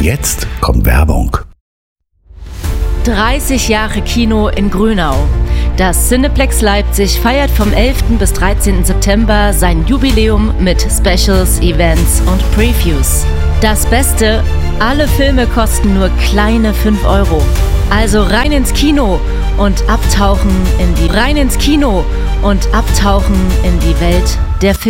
jetzt kommt Werbung. 30 Jahre Kino in Grünau. Das Cineplex Leipzig feiert vom 11. bis 13. September sein Jubiläum mit Specials, Events und Previews. Das Beste, alle Filme kosten nur kleine 5 €. Also rein ins Kino und abtauchen in die Welt der Filme.